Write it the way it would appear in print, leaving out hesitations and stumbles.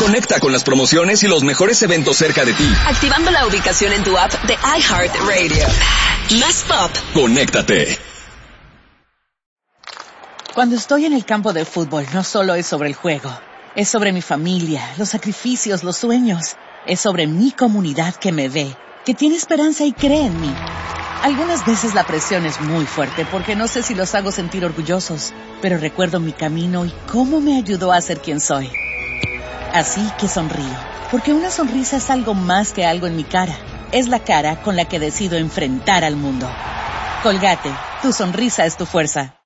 Conecta con las promociones y los mejores eventos cerca de ti. Activando la ubicación en tu app de iHeartRadio. Más pop. Conéctate. Cuando estoy en el campo de fútbol, no solo es sobre el juego. Es sobre mi familia, los sacrificios, los sueños. Es sobre mi comunidad que me ve, que tiene esperanza y cree en mí. Algunas veces la presión es muy fuerte porque no sé si los hago sentir orgullosos, pero recuerdo mi camino y cómo me ayudó a ser quien soy. Así que sonrío, porque una sonrisa es algo más que algo en mi cara. Es la cara con la que decido enfrentar al mundo. Colgate, tu sonrisa es tu fuerza.